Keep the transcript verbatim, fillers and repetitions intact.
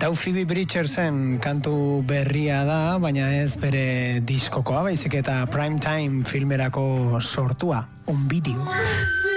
Eta hau Phoebe Bridgersen kantu berria da, baina ez bere diskokoa, baizik eta Primetime filmerako sortua, on video.